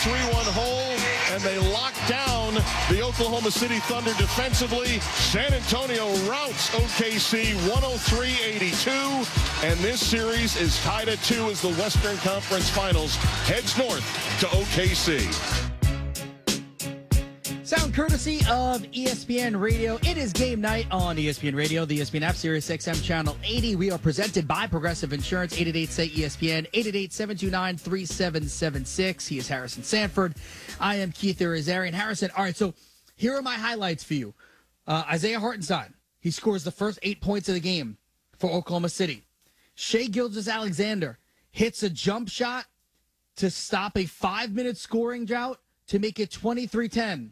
3-1 hole, and they lock down the Oklahoma City Thunder defensively. San Antonio routs OKC 103-82, and this series is tied at 2 as the Western Conference Finals heads north to OKC. Sound courtesy of ESPN Radio. It is game night on ESPN Radio, the ESPN app, Sirius XM Channel 80. We are presented by Progressive Insurance, 888-SAY-ESPN, 888-729-3776. He is Harrison Sanford. I am Keith Arizarian. Harrison, all right, so here are my highlights for you. Isaiah Hartenstein, he scores the first 8 points of the game for Oklahoma City. Shai Gilgeous-Alexander hits a jump shot to stop a 5-minute scoring drought to make it 23-10.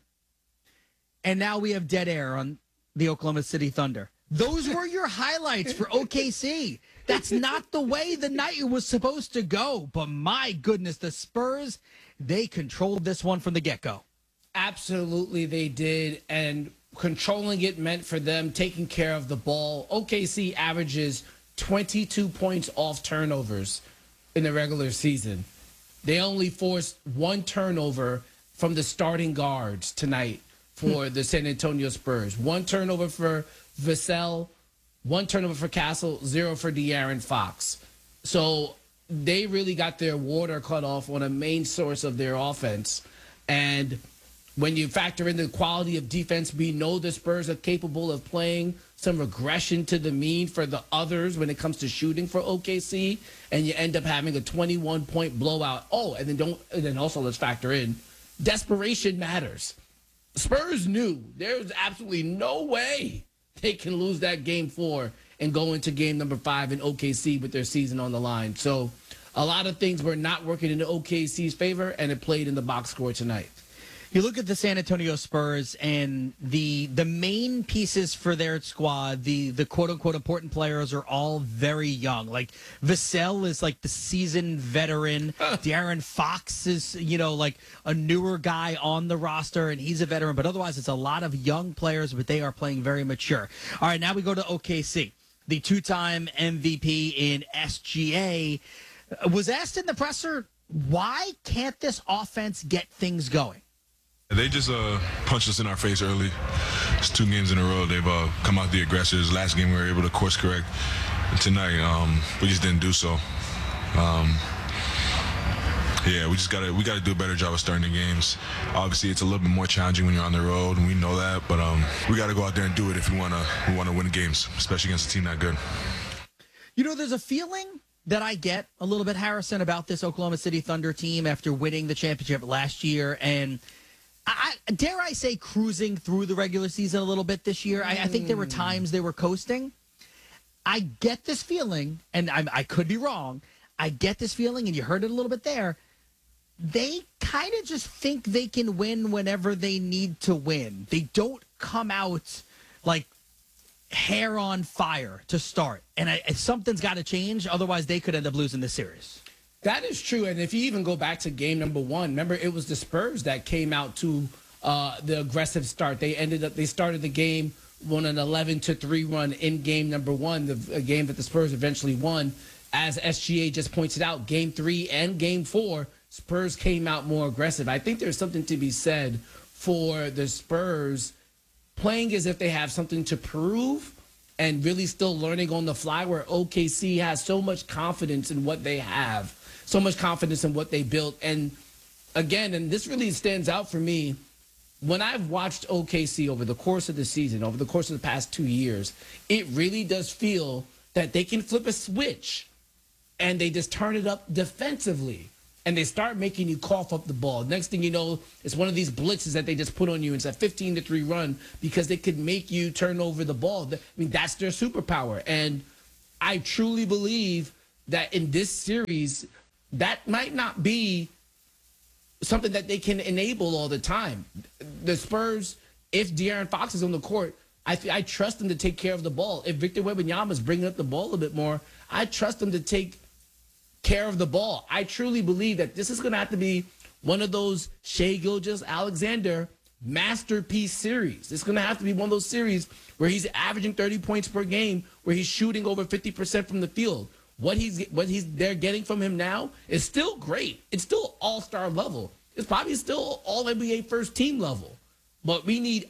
And now we have dead air on the Oklahoma City Thunder. Those were your highlights for OKC. That's not the way the night was supposed to go. But my goodness, the Spurs, they controlled this one from the get-go. Absolutely, they did. And controlling it meant for them taking care of the ball. OKC averages 22 points off turnovers in the regular season. They only forced one turnover from the starting guards tonight for the San Antonio Spurs. One turnover for Vassell, one turnover for Castle, 0 for De'Aaron Fox. So they really got their water cut off on a main source of their offense. And when you factor in the quality of defense, we know the Spurs are capable of playing some regression to the mean for the others when it comes to shooting for OKC, and you end up having a 21-point blowout. Oh, and then also let's factor in desperation matters. Spurs knew there's absolutely no way they can lose that game 4 and go into game number 5 in OKC with their season on the line. So a lot of things were not working in the OKC's favor, and it played in the box score tonight. You look at the San Antonio Spurs and the main pieces for their squad, the quote-unquote important players are all very young. Like Vassell is like the seasoned veteran. De'Aaron Fox is, like a newer guy on the roster, and he's a veteran. But otherwise, it's a lot of young players, but they are playing very mature. All right, now we go to OKC. The two-time MVP in SGA was asked in the presser, why can't this offense get things going? They just punched us in our face early. It's 2 games in a row. They've come out the aggressors. Last game we were able to course correct. And tonight, we just didn't do so. Yeah, we gotta do a better job of starting the games. Obviously, it's a little bit more challenging when you're on the road, and we know that. But we gotta go out there and do it if we wanna win games, especially against a team that good. There's a feeling that I get a little bit, Harrison, about this Oklahoma City Thunder team after winning the championship last year, and dare I say cruising through the regular season a little bit this year. I think there were times they were coasting. I get this feeling, and I could be wrong. I get this feeling, and you heard it a little bit there. They kind of just think they can win whenever they need to win. They don't come out like hair on fire to start. And something's got to change. Otherwise, they could end up losing this series. That is true. And if you even go back to game number 1, remember it was the Spurs that came out to the aggressive start. They started the game on an 11-3 run in game number 1, the game that the Spurs eventually won. As SGA just pointed out, game 3 and game 4, Spurs came out more aggressive. I think there's something to be said for the Spurs playing as if they have something to prove and really still learning on the fly, where OKC has so much confidence in what they have, so much confidence in what they built. And again, and this really stands out for me, when I've watched OKC over the course of the season, over the course of the past 2 years, it really does feel that they can flip a switch and they just turn it up defensively and they start making you cough up the ball. Next thing you know, it's one of these blitzes that they just put on you. It's a 15-3 run because they could make you turn over the ball. I mean, that's their superpower. And I truly believe that in this series, that might not be something that they can enable all the time. The Spurs, if De'Aaron Fox is on the court, I trust them to take care of the ball. If Victor Wembanyama is bringing up the ball a bit more, I trust them to take care of the ball. I truly believe that this is going to have to be one of those Shai Gilgeous-Alexander masterpiece series. It's going to have to be one of those series where he's averaging 30 points per game, where he's shooting over 50% from the field. What they're getting from him now is still great. It's still all-star level. It's probably still all NBA first team level. But we need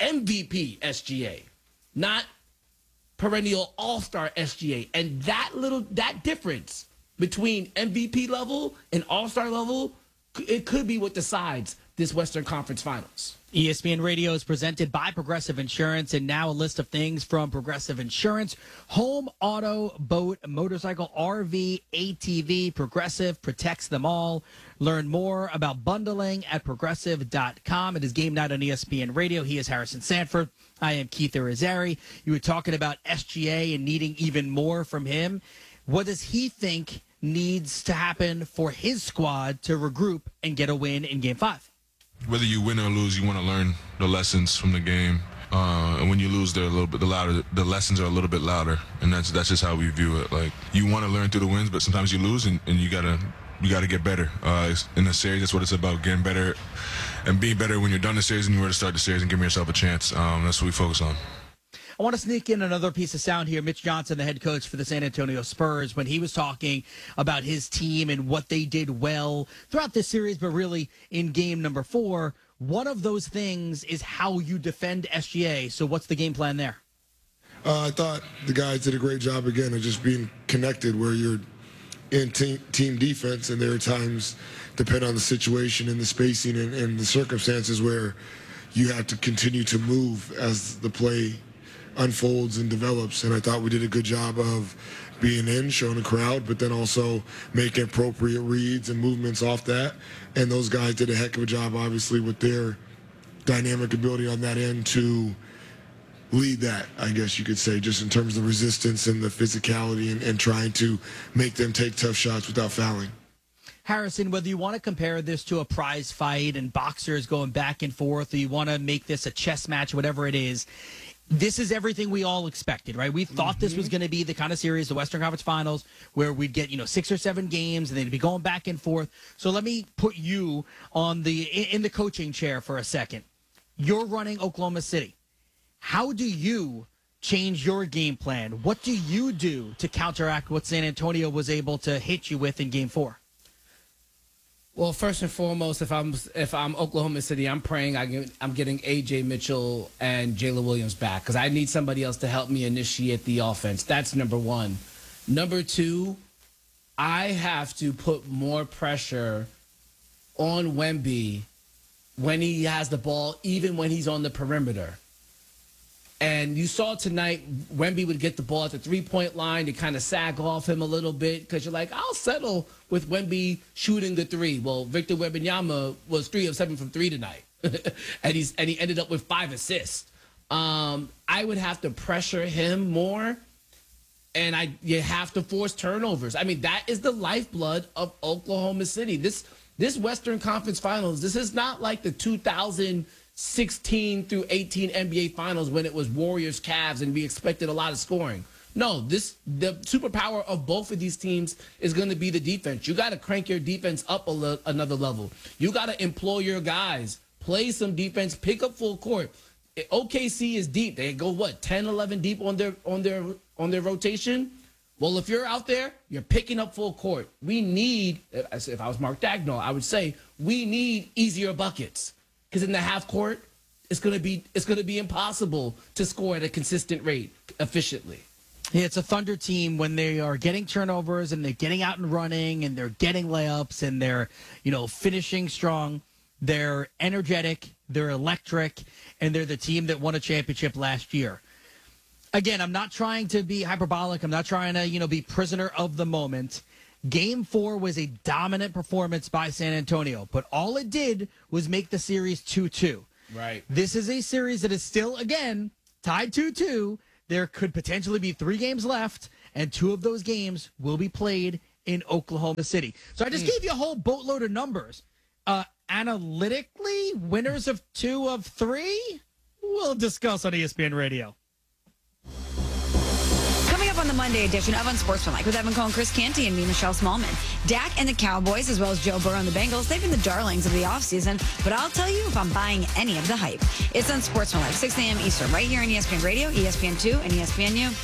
MVP SGA, not perennial all-star SGA. And that difference between MVP level and all-star level, it could be what decides this Western Conference Finals. ESPN Radio is presented by Progressive Insurance, and now a list of things from Progressive Insurance: home, auto, boat, motorcycle, RV, ATV. Progressive protects them all. Learn more about bundling at progressive.com. It is game night on ESPN Radio. He is Harrison Sanford. I am Keith Irizarry. You were talking about SGA and needing even more from him. What does he think needs to happen for his squad to regroup and get a win in Game 5? Whether you win or lose, you want to learn the lessons from the game. And when you lose, they're a little bit louder. The lessons are a little bit louder, and that's just how we view it. Like, you want to learn through the wins, but sometimes you lose, and you gotta get better. In the series, that's what it's about: getting better and being better when you're done the series and you're ready to start the series and giving yourself a chance. That's what we focus on. I want to sneak in another piece of sound here. Mitch Johnson, the head coach for the San Antonio Spurs, when he was talking about his team and what they did well throughout this series, but really in game number 4, one of those things is how you defend SGA. So what's the game plan there? I thought the guys did a great job, again, of just being connected where you're in team defense, and there are times, depending on the situation and the spacing and the circumstances, where you have to continue to move as the play unfolds and develops. And I thought we did a good job of being in, showing a crowd, but then also making appropriate reads and movements off that. And those guys did a heck of a job, obviously, with their dynamic ability on that end to lead that, I guess you could say, just in terms of the resistance and the physicality and trying to make them take tough shots without fouling. Harrison, whether you want to compare this to a prize fight and boxers going back and forth, or you want to make this a chess match, whatever it is, this is everything we all expected, right? We thought this was going to be the kind of series, the Western Conference Finals, where we'd get 6 or 7 games and they'd be going back and forth. So let me put you in the coaching chair for a second. You're running Oklahoma City. How do you change your game plan? What do you do to counteract what San Antonio was able to hit you with in Game 4? Well, first and foremost, if I'm Oklahoma City, I'm praying I'm getting A.J. Mitchell and Jalen Williams back, because I need somebody else to help me initiate the offense. That's number one. Number two, I have to put more pressure on Wemby when he has the ball, even when he's on the perimeter. And you saw tonight, Wemby would get the ball at the three-point line to kind of sag off him a little bit, because you're like, I'll settle with Wemby shooting the three. Well, Victor Wembanyama was 3 of 7 from 3 tonight, and he ended up with 5 assists. I would have to pressure him more, and you have to force turnovers. I mean, that is the lifeblood of Oklahoma City. This Western Conference Finals, this is not like the 2016 through 18 NBA Finals when it was Warriors, Cavs, and we expected a lot of scoring. No, the superpower of both of these teams is going to be the defense. You got to crank your defense up another level. You got to employ your guys, play some defense, pick up full court. OKC is deep. They go 10, 11 deep on their rotation. Well, if you're out there, you're picking up full court. We need, if I was Mark Dagnall, I would say we need easier buckets. Because in the half court, it's gonna be impossible to score at a consistent rate efficiently. Yeah, it's a Thunder team when they are getting turnovers and they're getting out and running and they're getting layups and they're finishing strong. They're energetic, they're electric, and they're the team that won a championship last year. Again, I'm not trying to be hyperbolic. I'm not trying to be prisoner of the moment. Game 4 was a dominant performance by San Antonio, but all it did was make the series 2-2. Right. This is a series that is still, again, tied 2-2. There could potentially be 3 games left, and 2 of those games will be played in Oklahoma City. So I just gave you a whole boatload of numbers. Analytically, winners of 2 of 3? We'll discuss on ESPN Radio. Coming up on the Monday edition of Unsportsmanlike with Evan Cohen, Chris Canty, and me, Michelle Smallman. Dak and the Cowboys, as well as Joe Burrow and the Bengals, they've been the darlings of the offseason, but I'll tell you if I'm buying any of the hype. It's Unsportsmanlike, 6 a.m. Eastern, right here on ESPN Radio, ESPN2, and ESPNU.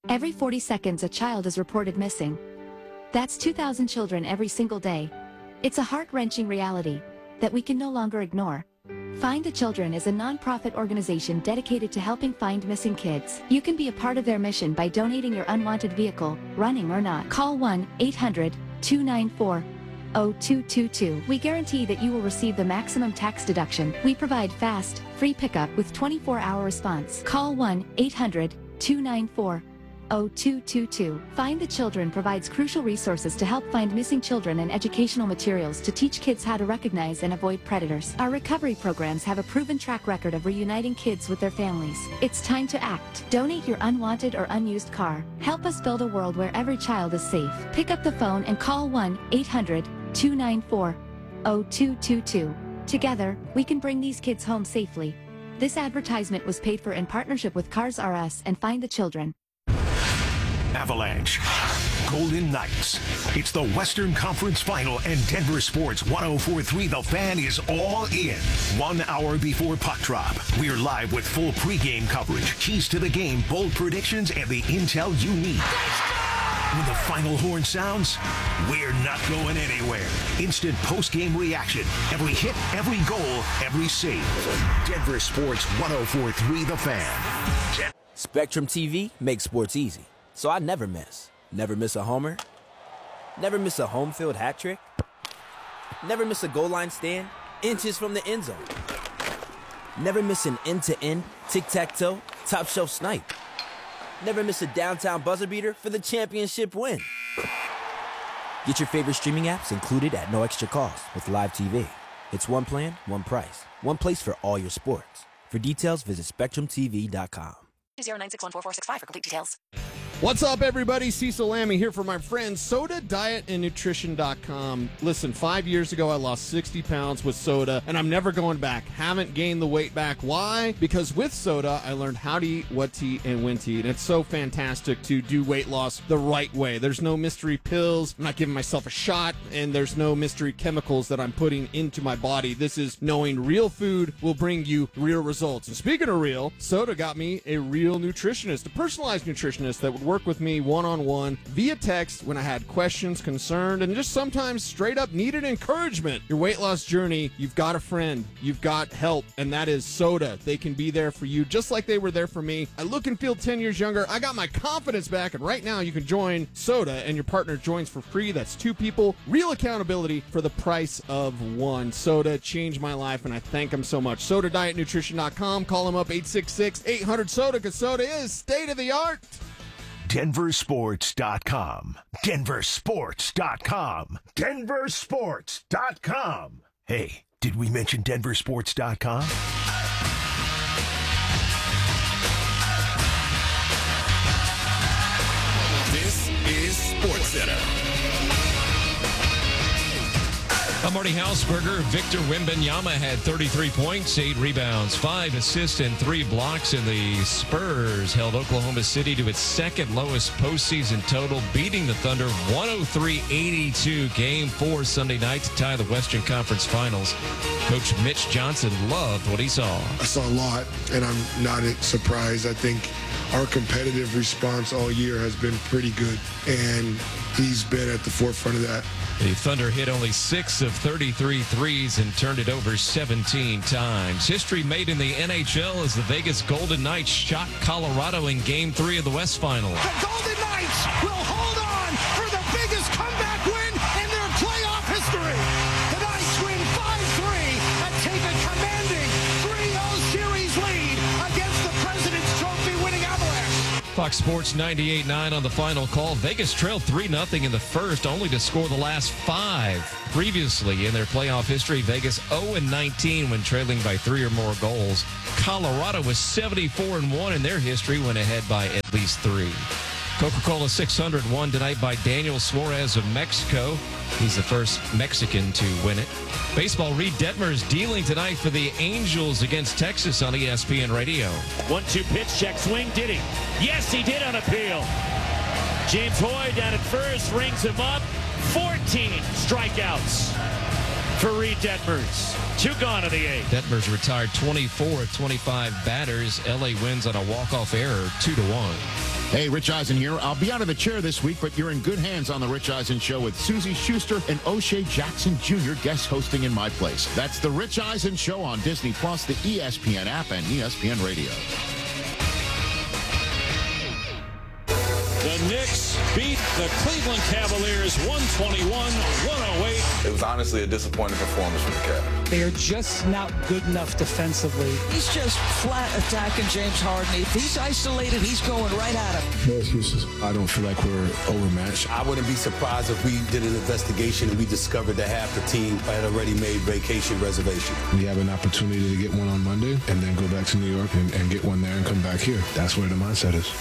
Every 40 seconds, a child is reported missing. That's 2,000 children every single day. It's a heart-wrenching reality that we can no longer ignore. Find the Children is a non-profit organization dedicated to helping find missing kids. You can be a part of their mission by donating your unwanted vehicle, running or not. Call 1-800-294-0222. We guarantee that you will receive the maximum tax deduction. We provide fast, free pickup with 24-hour response. Call 1-800-294-0222. Find the Children provides crucial resources to help find missing children and educational materials to teach kids how to recognize and avoid predators. Our recovery programs have a proven track record of reuniting kids with their families. It's time to act. Donate your unwanted or unused car. Help us build a world where every child is safe. Pick up the phone and call 1-800-294-0222. Together, we can bring these kids home safely. This advertisement was paid for in partnership with Cars R Us and Find the Children. Avalanche, Golden Knights. It's the Western Conference Final, and Denver Sports 104.3 The Fan is all in. 1 hour before puck drop, we're live with full pregame coverage, keys to the game, bold predictions, and the intel you need. When the final horn sounds, we're not going anywhere. Instant post-game reaction. Every hit, every goal, every save. Denver Sports 104.3 The Fan. Spectrum TV makes sports easy, so I never miss. Never miss a homer. Never miss a home field hat trick. Never miss a goal line stand, inches from the end zone. Never miss an end-to-end, tic-tac-toe, top-shelf snipe. Never miss a downtown buzzer beater for the championship win. Get your favorite streaming apps included at no extra cost with Live TV. It's one plan, one price, one place for all your sports. For details, visit SpectrumTV.com. 09614465 for complete details. What's up, everybody? Cecil Lammy here for my friends, Soda Diet and Nutrition.com. Listen, 5 years ago, I lost 60 pounds with soda, and I'm never going back. Haven't gained the weight back. Why? Because with soda, I learned how to eat, what to eat, and when to eat. And it's so fantastic to do weight loss the right way. There's no mystery pills. I'm not giving myself a shot, and there's no mystery chemicals that I'm putting into my body. This is knowing real food will bring you real results. And speaking of real, soda got me a real nutritionist, a personalized nutritionist that would work with me one-on-one via text when I had questions, concerned, and just sometimes straight up needed encouragement. Your weight loss journey, you've got a friend, you've got help, and that is Soda. They can be there for you just like they were there for me. I look and feel 10 years younger. I got my confidence back, and right now you can join Soda, and your partner joins for free. That's 2 people. Real accountability for the price of 1. Soda changed my life, and I thank them so much. SodaDietNutrition.com. Call them up 866-800-SODA, because soda is state-of-the-art. DenverSports.com. DenverSports.com. DenverSports.com. Hey, did we mention DenverSports.com? This is SportsCenter. I'm Marty Hausberger. Victor Wembanyama had 33 points, 8 rebounds, 5 assists, and 3 blocks. And the Spurs held Oklahoma City to its second lowest postseason total, beating the Thunder 103-82. Game 4 Sunday night to tie the Western Conference Finals. Coach Mitch Johnson loved what he saw. I saw a lot, and I'm not surprised. I think our competitive response all year has been pretty good, and he's been at the forefront of that. The Thunder hit only 6 of 33 threes and turned it over 17 times. History made in the NHL as the Vegas Golden Knights shocked Colorado in Game 3 of the West Final. The Golden Knights will hold on for the biggest comeback win in their playoff history. The Knights win 5-3 and take a commanding 3-0 series lead against the President's Trophy winning Avalanche. Fox Sports 98.9 on the final call. Vegas trailed 3-0 in the first, only to score the last 5. Previously in their playoff history, Vegas 0-19 when trailing by 3 or more goals. Colorado was 74-1 in their history when ahead by at least 3. Coca-Cola 600 won tonight by Daniel Suarez of Mexico. He's the first Mexican to win it. Baseball, Reed Detmer is dealing tonight for the Angels against Texas on ESPN Radio. 1-2 pitch, check swing, did he? Yes, he did on appeal. James Hoy down at first, rings him up. 14 strikeouts for Reed Detmers. 2 gone in the 8th. Detmers retired 24 of 25 batters. LA wins on a walk-off error, 2-1. Hey, Rich Eisen here. I'll be out of the chair this week, but you're in good hands on The Rich Eisen Show with Susie Schuster and O'Shea Jackson Jr. guest hosting in my place. That's The Rich Eisen Show on Disney+, the ESPN app, and ESPN Radio. The Knicks beat the Cleveland Cavaliers 121-108. It was honestly a disappointing performance from the Cavs. They're just not good enough defensively. He's just flat attacking James Harden. If he's isolated, he's going right at him. No excuses. I don't feel like we're overmatched. I wouldn't be surprised if we did an investigation and we discovered that half the team had already made vacation reservations. We have an opportunity to get one on Monday and then go back to New York and get one there and come back here. That's where the mindset is.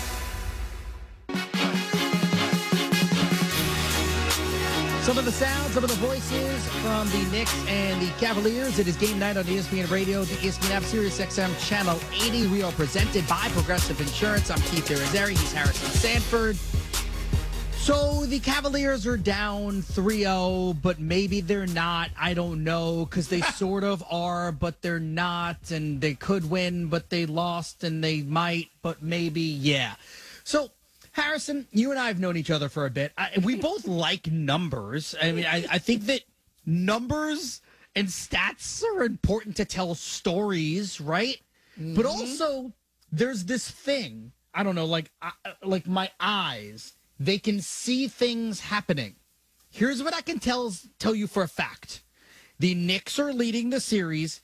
Some of the sounds, some of the voices from the Knicks and the Cavaliers. It is game night on ESPN Radio, the ESPN app, Sirius XM Channel 80. We are presented by Progressive Insurance. I'm Keith Irizarry. He's Harrison Sanford. So the Cavaliers are down 3-0, but maybe they're not. I don't know, because they sort of are, but they're not. And they could win, but they lost, and they might, but maybe, yeah. So, Harrison, you and I have known each other for a bit. We both like numbers. I mean, I think that numbers and stats are important to tell stories, right? Mm-hmm. But also, there's this thing, I don't know, like my eyes, they can see things happening. Here's what I can tell you for a fact. The Knicks are leading the series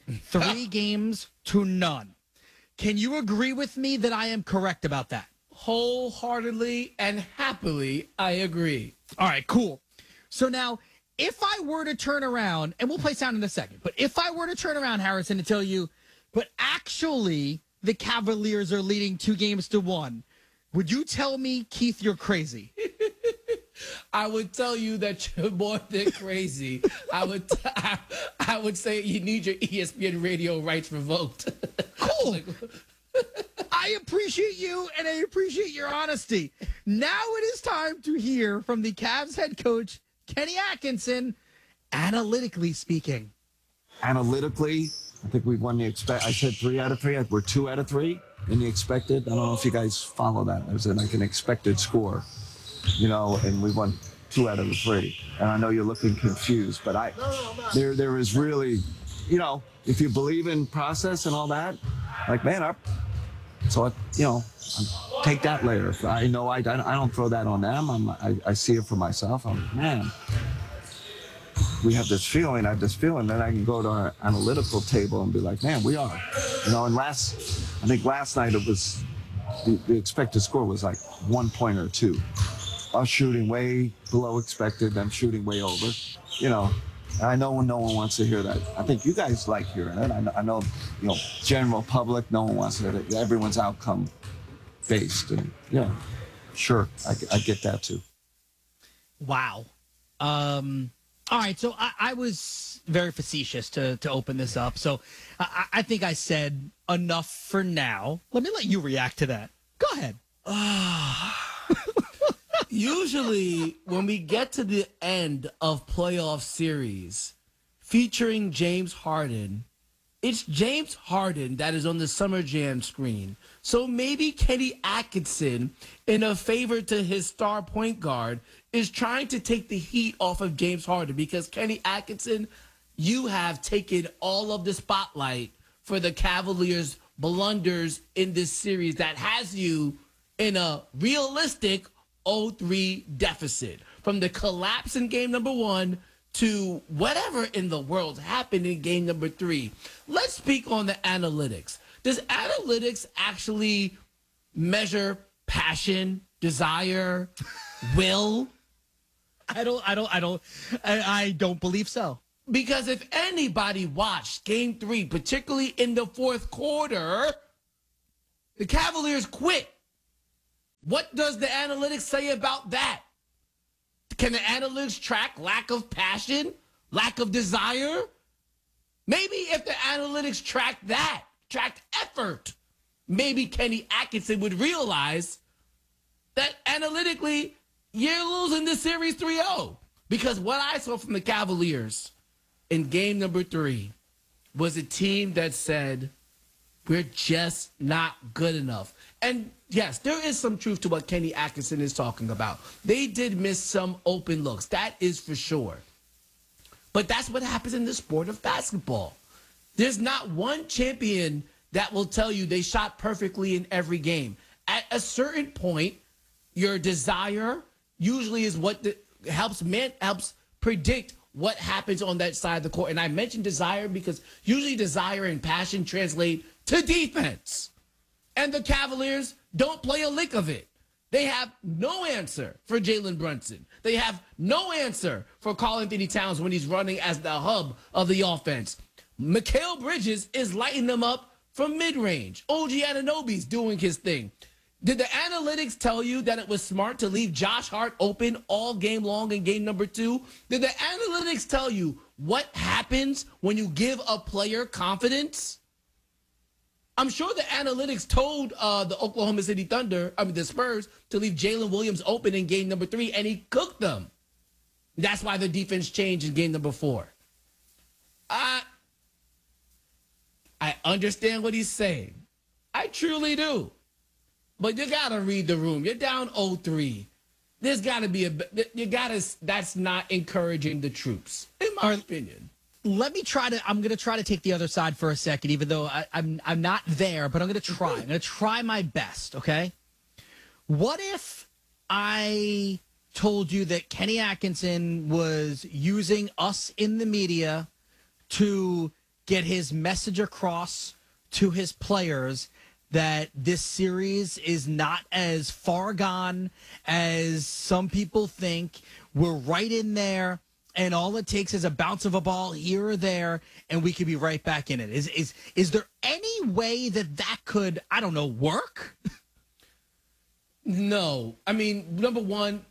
3-0. Can you agree with me that I am correct about that? Wholeheartedly and happily, I agree. All right, cool. So now, if I were to turn around, and we'll play sound in a second, but if I were to turn around, Harrison, and tell you, but actually the Cavaliers are leading 2-1, would you tell me, Keith, you're crazy? I would tell you that you're more than crazy. I would say you need your ESPN radio rights revoked. Cool. I appreciate you, and I appreciate your honesty. Now it is time to hear from the Cavs head coach, Kenny Atkinson, analytically speaking. Analytically, I think we won the I said 3 out of 3. We're 2 out of 3 in the expected. I don't know if you guys follow that. It was like an expected score, and we won 2 out of the 3. And I know you're looking confused, but there is really, if you believe in process and all that, so take that layer. I know I don't throw that on them. I see it for myself. We have this feeling. I have this feeling. Then I can go to our analytical table and be like, man, we are. And I think last night it was the expected score was like 1 point or 2. Us shooting way below expected, them shooting way over. I know no one wants to hear that. I think you guys like hearing it. I know, general public, no one wants to hear it. Everyone's outcome based, and sure, I get that too. Wow. All right, so I was very facetious to open this up. So I think I said enough for now. Let me let you react to that. Go ahead. Usually, when we get to the end of playoff series featuring James Harden, it's James Harden that is on the Summer Jam screen. So maybe Kenny Atkinson, in a favor to his star point guard, is trying to take the heat off of James Harden, because Kenny Atkinson, you have taken all of the spotlight for the Cavaliers' blunders in this series that has you in a realistic 0-3 deficit. From the collapse in game number 1 to whatever in the world happened in game number 3. Let's speak on the analytics. Does analytics actually measure passion, desire, will? I don't believe so. Because if anybody watched game 3, particularly in the fourth quarter, the Cavaliers quit. What does the analytics say about that? Can the analytics track lack of passion, lack of desire? Maybe if the analytics tracked effort, maybe Kenny Atkinson would realize that analytically, you're losing this series 3-0. Because what I saw from the Cavaliers in game number 3 was a team that said, we're just not good enough. And yes, there is some truth to what Kenny Atkinson is talking about. They did miss some open looks. That is for sure. But that's what happens in the sport of basketball. There's not one champion that will tell you they shot perfectly in every game. At a certain point, your desire usually is what helps predict what happens on that side of the court. And I mentioned desire because usually desire and passion translate to defense. And the Cavaliers don't play a lick of it. They have no answer for Jalen Brunson. They have no answer for Karl-Anthony Towns when he's running as the hub of the offense. Mikal Bridges is lighting them up from mid-range. OG Anunoby's doing his thing. Did the analytics tell you that it was smart to leave Josh Hart open all game long in game number 2? Did the analytics tell you what happens when you give a player confidence? I'm sure the analytics told the Oklahoma City Thunder, the Spurs, to leave Jalen Williams open in game number 3, and he cooked them. That's why the defense changed in game number 4. I understand what he's saying. I truly do. But you got to read the room. You're down 0-3. There's got to be that's not encouraging the troops, in my opinion. I'm going to try to take the other side for a second, even though I'm not there, but I'm going to try. I'm going to try my best, okay? What if I told you that Kenny Atkinson was using us in the media to get his message across to his players that this series is not as far gone as some people think? We're right in there. And all it takes is a bounce of a ball here or there, and we could be right back in it. Is there any way that could, I don't know, work? No. I mean, number one,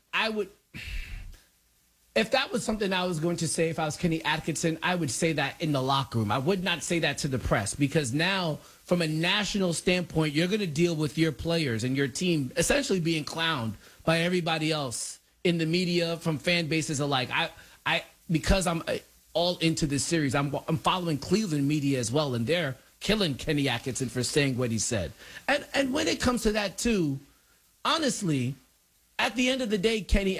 if that was something I was going to say if I was Kenny Atkinson, I would say that in the locker room. I would not say that to the press, because now, from a national standpoint, you're going to deal with your players and your team essentially being clowned by everybody else in the media, from fan bases alike. Because I'm all into this series, I'm following Cleveland media as well, and they're killing Kenny Atkinson for saying what he said. And when it comes to that too, honestly, at the end of the day, Kenny,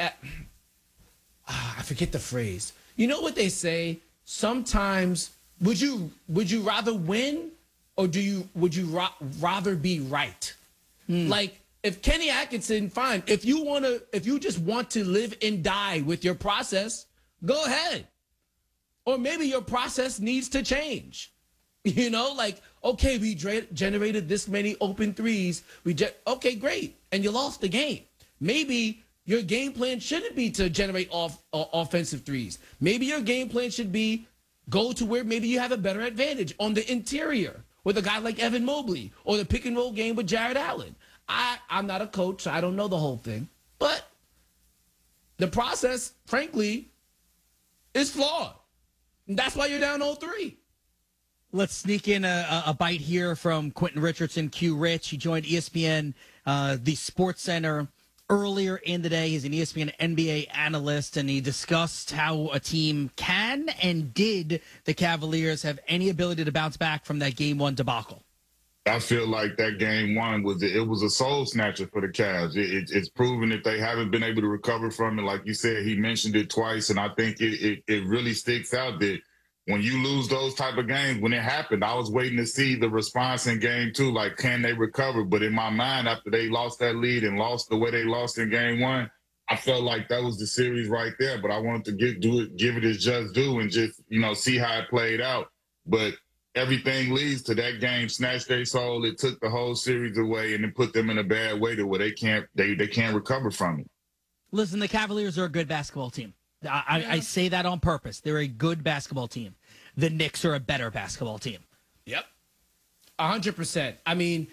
I forget the phrase. You know what they say? Sometimes, would you rather win, or would you rather be right? Like, if Kenny Atkinson, fine. If you just want to live and die with your process, go ahead. Or maybe your process needs to change. You know, like, okay, we generated this many open threes. Okay, great. And you lost the game. Maybe your game plan shouldn't be to generate offensive threes. Maybe your game plan should be go to where maybe you have a better advantage on the interior with a guy like Evan Mobley, or the pick and roll game with Jared Allen. I'm not a coach, so I don't know the whole thing. But the process, frankly, is flawed. And that's why you're down 0-3. Let's sneak in a bite here from Quentin Richardson, Q Rich. He joined ESPN, the Sports Center, earlier in the day. He's an ESPN NBA analyst, and he discussed how a team can and did the Cavaliers have any ability to bounce back from that Game 1 debacle. I feel like that Game 1 was a soul snatcher for the Cavs. It's proven that they haven't been able to recover from it. Like you said, he mentioned it twice, and I think it really sticks out that when you lose those type of games, when it happened, I was waiting to see the response in Game 2, like, can they recover? But in my mind, after they lost that lead and lost the way they lost in Game 1, I felt like that was the series right there. But I wanted to give it its just due and just, see how it played out. But everything leads to that game snatched their soul. It took the whole series away and it put them in a bad way to where they can't recover from it. Listen, the Cavaliers are a good basketball team. I say that on purpose. They're a good basketball team. The Knicks are a better basketball team. Yep. 100%. I mean,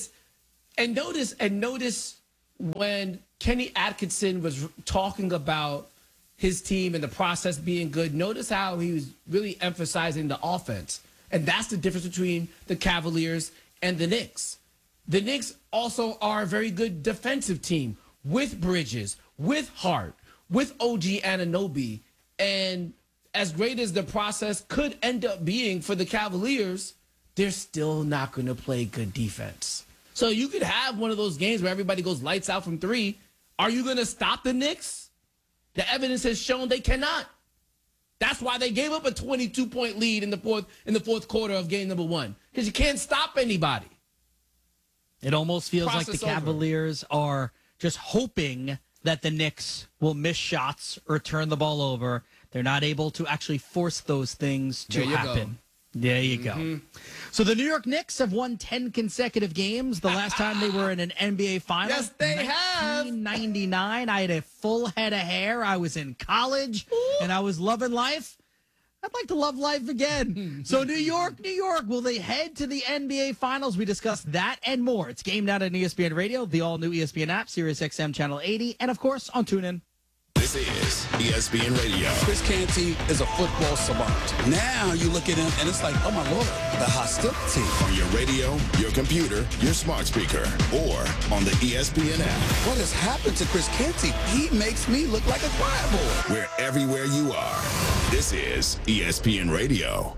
and notice when Kenny Atkinson was talking about his team and the process being good, notice how he was really emphasizing the offense. And that's the difference between the Cavaliers and the Knicks. The Knicks also are a very good defensive team with Bridges, with Hart, with OG Anunoby. And as great as the process could end up being for the Cavaliers, they're still not going to play good defense. So you could have one of those games where everybody goes lights out from three. Are you going to stop the Knicks? The evidence has shown they cannot. That's why they gave up a 22-point lead in the fourth quarter of game number 1, because you can't stop anybody. It almost feels like the Process over. Cavaliers are just hoping that the Knicks will miss shots or turn the ball over. They're not able to actually force those things to There you happen. go. There you go. So the New York Knicks have won 10 consecutive games. The last time they were in an NBA Finals, Yes, they have. 1999. I had a full head of hair. I was in college, and I was loving life. I'd like to love life again. So New York, will they head to the NBA Finals? We discussed that and more. It's Game Night on ESPN Radio, the all-new ESPN app, Sirius XM Channel 80, and, of course, on TuneIn. This is ESPN Radio. Chris Canty is a football savant. Now you look at him and it's like, oh my Lord, the hostility. On your radio, your computer, your smart speaker, or on the ESPN app. What has happened to Chris Canty? He makes me look like a choir boy. We're everywhere you are. This is ESPN Radio.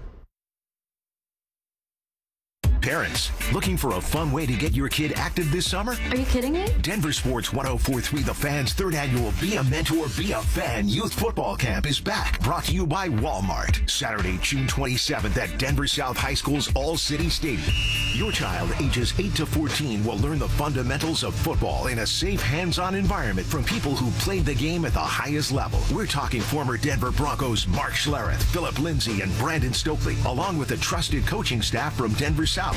Parents, looking for a fun way to get your kid active this summer? Are you kidding me? Denver Sports 104.3 The Fan's third annual Be a Mentor, Be a Fan Youth Football Camp is back. Brought to you by Walmart. Saturday, June 27th at Denver South High School's All-City Stadium. Your child, ages 8 to 14, will learn the fundamentals of football in a safe, hands-on environment from people who played the game at the highest level. We're talking former Denver Broncos Mark Schlereth, Philip Lindsay, and Brandon Stokely, along with the trusted coaching staff from Denver South.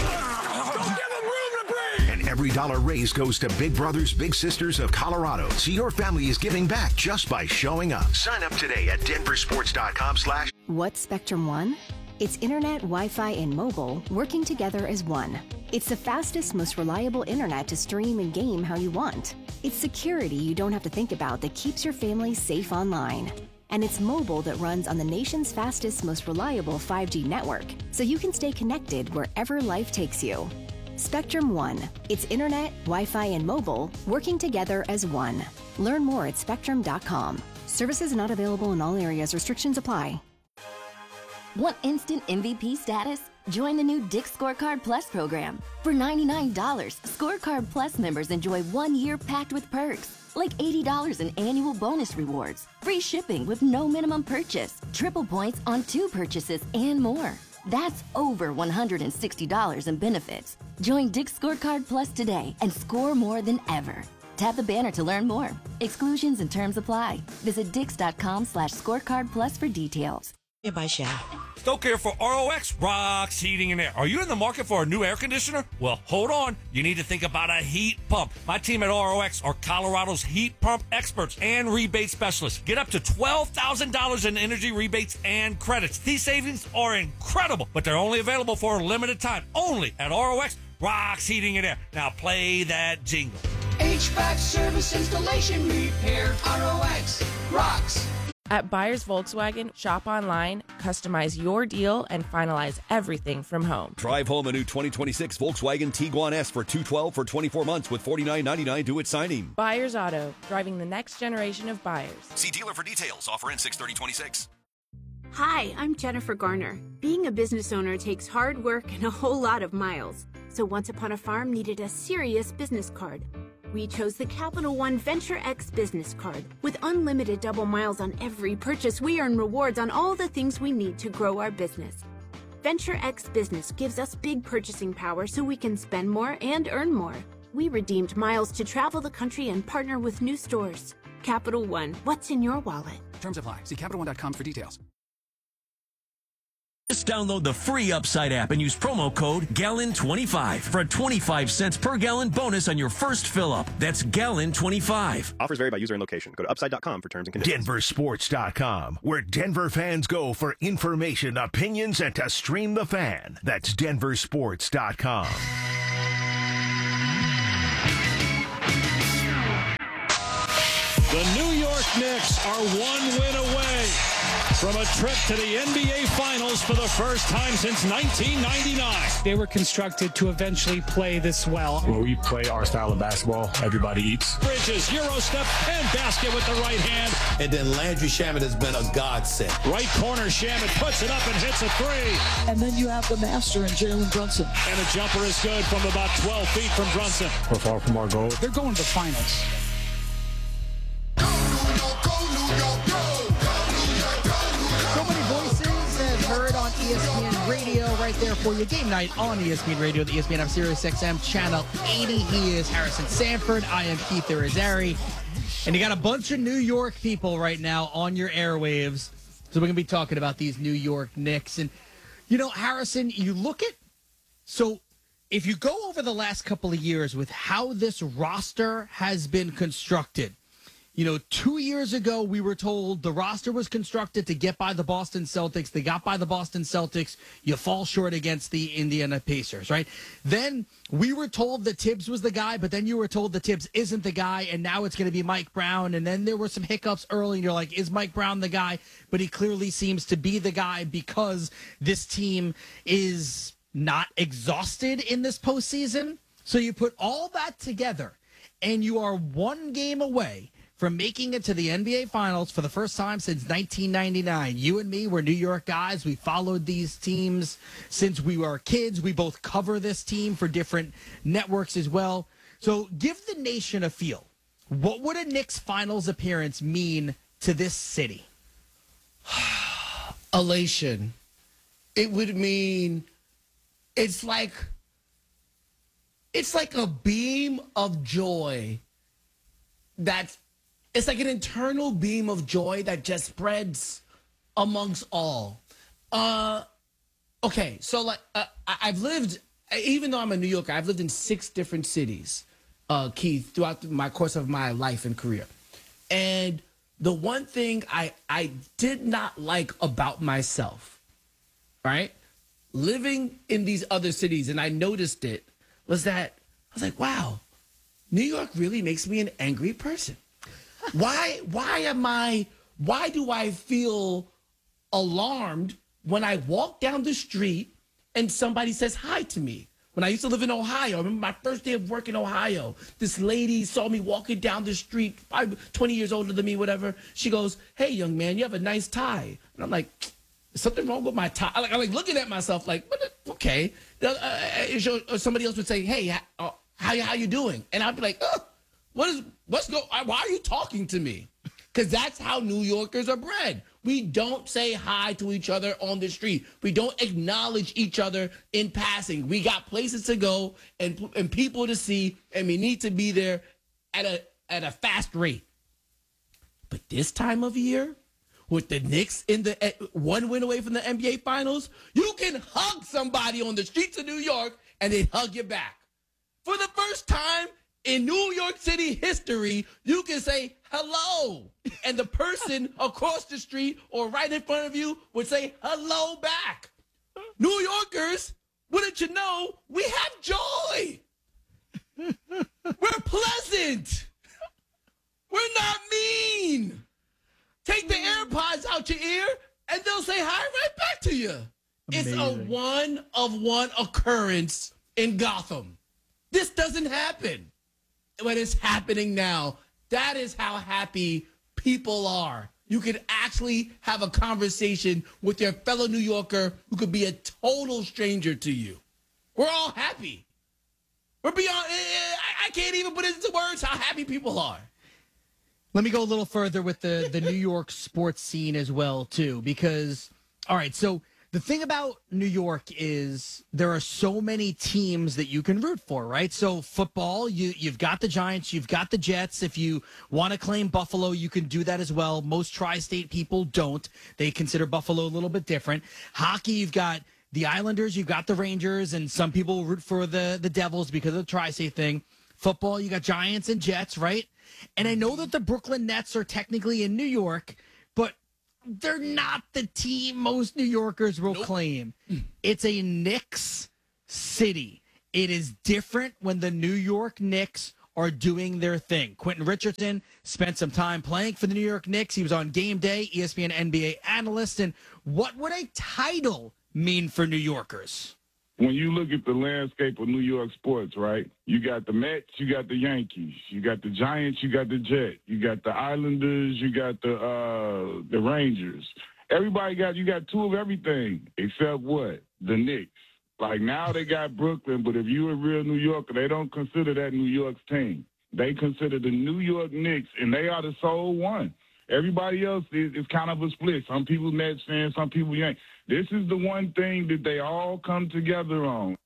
And every dollar raised goes to Big Brothers Big Sisters of Colorado. So your family is giving back just by showing up. Sign up today at denversports.com/. What's Spectrum One? It's internet, Wi-Fi, and mobile working together as one. It's the fastest, most reliable internet to stream and game how you want. It's security you don't have to think about that keeps your family safe online. And it's mobile that runs on the nation's fastest, most reliable 5G network, so you can stay connected wherever life takes you. Spectrum One. It's internet, Wi-Fi, and mobile working together as one. Learn more at spectrum.com. Services not available in all areas. Restrictions apply. Want instant MVP status? Join the new Dick's Scorecard Plus program. For $99, Scorecard Plus members enjoy 1 year packed with perks, like $80 in annual bonus rewards, free shipping with no minimum purchase, triple points on 2 purchases, and more. That's over $160 in benefits. Join Dick's Scorecard Plus today and score more than ever. Tap the banner to learn more. Exclusions and terms apply. Visit dix.com/scorecard plus for details. By Shaq. Stoke here for ROX Rocks Heating and Air. Are you in the market for a new air conditioner? Well, hold on. You need to think about a heat pump. My team at ROX are Colorado's heat pump experts and rebate specialists. Get up to $12,000 in energy rebates and credits. These savings are incredible, but they're only available for a limited time. Only at ROX Rocks Heating and Air. Now play that jingle. HVAC service, installation, repair, ROX rocks. At Buyers Volkswagen, shop online, customize your deal, and finalize everything from home. Drive home a new 2026 Volkswagen Tiguan S for $212 for 24 months with $49.99 due at signing. Buyers Auto, driving the next generation of buyers. See dealer for details. Offer ends 6/30/26. Hi, I'm Jennifer Garner. Being a business owner takes hard work and a whole lot of miles. So Once Upon a Farm needed a serious business card. We chose the Capital One Venture X business card. With unlimited double miles on every purchase, we earn rewards on all the things we need to grow our business. Venture X Business gives us big purchasing power so we can spend more and earn more. We redeemed miles to travel the country and partner with new stores. Capital One, what's in your wallet? Terms apply. See CapitalOne.com for details. Just download the free Upside app and use promo code GALLON25 for a 25 cents per gallon bonus on your first fill-up. That's GALLON25. Offers vary by user and location. Go to Upside.com for terms and conditions. Denversports.com, where Denver fans go for information, opinions, and to stream the fan. That's Denversports.com. The New York Knicks are 1 win away from a trip to the NBA Finals for the first time since 1999. They were constructed to eventually play this well. When we play our style of basketball, everybody eats. Bridges, Euro step, and basket with the right hand. And then Landry Shamet has been a godsend. Right corner, Shamet puts it up and hits a three. And then you have the master in Jalen Brunson. And the jumper is good from about 12 feet from Brunson. We're far from our goal. They're going to the finals. So many voices have heard on ESPN Radio right there for you. Game night on ESPN Radio, the ESPN app, Sirius XM, Channel 80. He is Harrison Sanford. I am Keith Irizarry. And you got a bunch of New York people right now on your airwaves. So we're going to be talking about these New York Knicks. And, you know, Harrison, you look at... So if you go over the last couple of years with how this roster has been constructed, you know, 2 years ago, we were told the roster was constructed to get by the Boston Celtics. They got by the Boston Celtics. You fall short against the Indiana Pacers, right? Then we were told that Tibbs was the guy, but then you were told that Tibbs isn't the guy, and now it's going to be Mike Brown. And then there were some hiccups early, and you're like, is Mike Brown the guy? But he clearly seems to be the guy because this team is not exhausted in this postseason. So you put all that together, and you are one game away from making it to the NBA Finals for the first time since 1999. You and me were New York guys. We followed these teams since we were kids. We both cover this team for different networks as well. So give the nation a feel. What would a Knicks Finals appearance mean to this city? Elation. It would mean it's like a beam of joy that's It's like an internal beam of joy that just spreads amongst all. Okay, so like I've lived, even though I'm a New Yorker, I've lived in 6 different cities, Keith, throughout my course of my life and career. And the one thing I did not like about myself, right, living in these other cities, and I noticed it, was that I was like, wow, New York really makes me an angry person. Why do I feel alarmed when I walk down the street and somebody says hi to me? When I used to live in Ohio, I remember my first day of work in Ohio, this lady saw me walking down the street, 20 years older than me, whatever. She goes, "Hey, young man, you have a nice tie." And I'm like, is something wrong with my tie? I'm like looking at myself like, okay. Somebody else would say, "Hey, how you doing?" And I'd be like, why are you talking to me? Because that's how New Yorkers are bred. We don't say hi to each other on the street. We don't acknowledge each other in passing. We got places to go and people to see, and we need to be there at a fast rate. But this time of year, with the Knicks in the one win away from the NBA Finals, you can hug somebody on the streets of New York and they hug you back. For the first time in New York City history, you can say hello, and the person across the street or right in front of you would say hello back. New Yorkers, wouldn't you know, we have joy. We're pleasant. We're not mean. Take the AirPods out your ear, and they'll say hi right back to you. Amazing. It's a one-of-one occurrence in Gotham. This doesn't happen. But it's happening now. That is how happy people are. You could actually have a conversation with your fellow New Yorker who could be a total stranger to you. We're all happy. We're beyond, I can't even put it into words how happy people are. Let me go a little further with the New York sports scene as well, too, because, all right, so the thing about New York is there are so many teams that you can root for, right? So football, you've got the Giants, you've got the Jets. If you want to claim Buffalo, you can do that as well. Most tri-state people don't. They consider Buffalo a little bit different. Hockey, you've got the Islanders, you've got the Rangers, and some people root for the Devils because of the tri-state thing. Football, you got Giants and Jets, right? And I know that the Brooklyn Nets are technically in New York, but they're not the team most New Yorkers will claim. It's a Knicks city. It is different when the New York Knicks are doing their thing. Quentin Richardson spent some time playing for the New York Knicks. He was on Game Day, ESPN NBA analyst. And what would a title mean for New Yorkers? When you look at the landscape of New York sports, right, you got the Mets, you got the Yankees, you got the Giants, you got the Jets, you got the Islanders, you got the Rangers. You got two of everything except what? The Knicks. Like now they got Brooklyn, but if you're a real New Yorker, they don't consider that New York's team. They consider the New York Knicks, and they are the sole one. Everybody else is kind of a split. Some people Mets fans, some people Yankees. This is the one thing that they all come together on.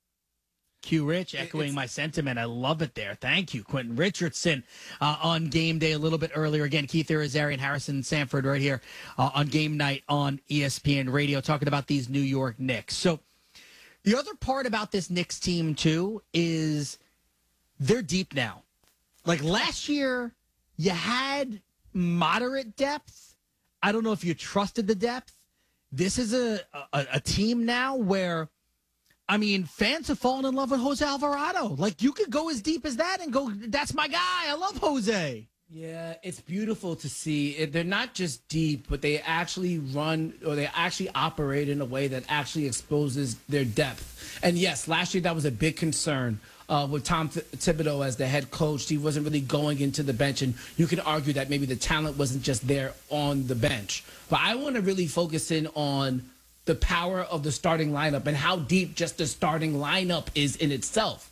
Q Rich echoing my sentiment. I love it there. Thank you, Quentin Richardson, on Game Day a little bit earlier. Again, Keith Irizarry, Harrison Sanford right here on Game Night on ESPN Radio, talking about these New York Knicks. So the other part about this Knicks team, too, is they're deep now. Like last year, you had moderate depth. I don't know if you trusted the depth. This is a team now where, I mean, fans have fallen in love with Jose Alvarado. Like, you could go as deep as that and go, that's my guy. I love Jose. Yeah, it's beautiful to see. They're not just deep, but they actually run or they actually operate in a way that actually exposes their depth. And yes, last year that was a big concern with Tom Thibodeau as the head coach. He wasn't really going into the bench, and you could argue that maybe the talent wasn't just there on the bench. But I want to really focus in on the power of the starting lineup and how deep just the starting lineup is in itself.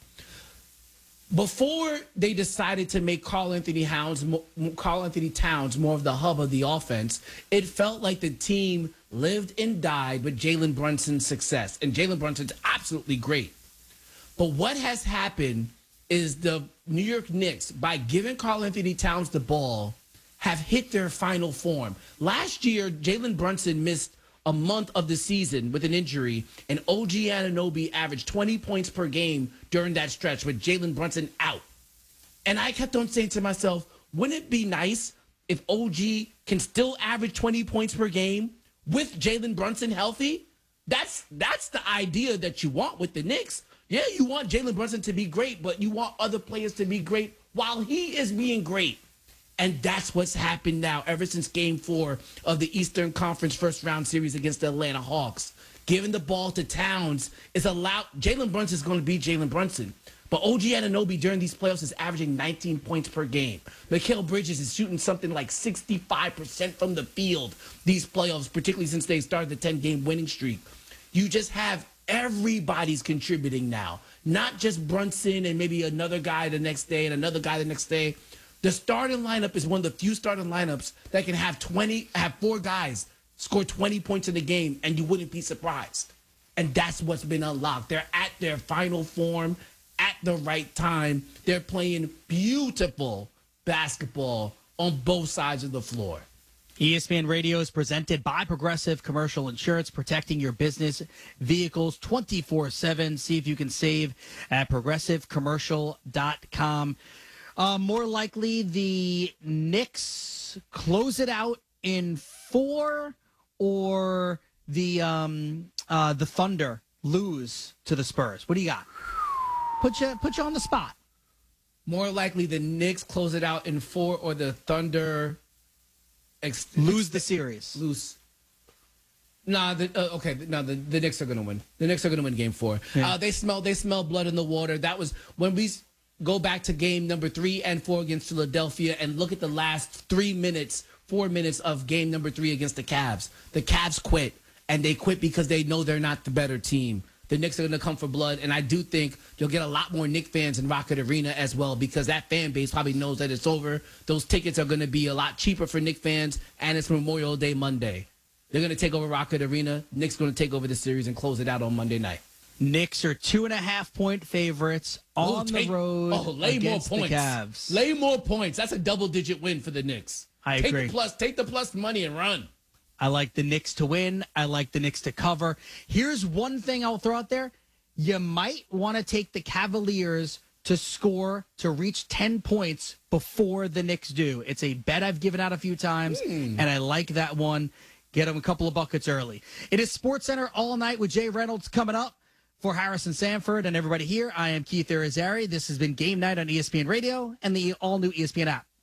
Before they decided to make Karl Anthony Towns more of the hub of the offense, it felt like the team lived and died with Jalen Brunson's success. And Jalen Brunson's absolutely great. But what has happened is the New York Knicks, by giving Karl Anthony Towns the ball, have hit their final form. Last year, Jalen Brunson missed a month of the season with an injury, and OG Anunoby averaged 20 points per game during that stretch with Jalen Brunson out. And I kept on saying to myself, wouldn't it be nice if OG can still average 20 points per game with Jalen Brunson healthy? That's the idea that you want with the Knicks. Yeah, you want Jalen Brunson to be great, but you want other players to be great while he is being great. And that's what's happened now ever since Game 4 of the Eastern Conference first-round series against the Atlanta Hawks. Giving the ball to Towns is allowed. Jalen Brunson is going to be Jalen Brunson. But OG Anunoby during these playoffs is averaging 19 points per game. Mikal Bridges is shooting something like 65% from the field these playoffs, particularly since they started the 10-game winning streak. You just have everybody's contributing now, not just Brunson and maybe another guy the next day and another guy the next day. The starting lineup is one of the few starting lineups that can have 4 guys score 20 points in the game, and you wouldn't be surprised. And that's what's been unlocked. They're at their final form at the right time. They're playing beautiful basketball on both sides of the floor. ESPN Radio is presented by Progressive Commercial Insurance, protecting your business vehicles 24/7. See if you can save at progressivecommercial.com. More likely, the Knicks close it out in 4, or the Thunder lose to the Spurs. What do you got? Put you on the spot. More likely, the Knicks close it out in 4, or the Thunder lose the series. The Knicks are going to win. The Knicks are going to win Game 4. Yeah. They smell blood in the water. That was when we go back to game number 3 and 4 against Philadelphia and look at the last 4 minutes of game number 3 against the Cavs. The Cavs quit, and they quit because they know they're not the better team. The Knicks are going to come for blood, and I do think you'll get a lot more Knicks fans in Rocket Arena as well, because that fan base probably knows that it's over. Those tickets are going to be a lot cheaper for Knicks fans, and it's Memorial Day Monday. They're going to take over Rocket Arena. Knicks going to take over the series and close it out on Monday night. Knicks are 2.5-point favorites on the road against the Cavs. Lay more points. That's a double-digit win for the Knicks. I agree. Take the plus money and run. I like the Knicks to win. I like the Knicks to cover. Here's one thing I'll throw out there. You might want to take the Cavaliers to score, to reach 10 points before the Knicks do. It's a bet I've given out a few times, and I like that one. Get them a couple of buckets early. It is SportsCenter all night with Jay Reynolds coming up. For Harrison Sanford and everybody here, I am Keith Irizarry. This has been Game Night on ESPN Radio and the all-new ESPN app.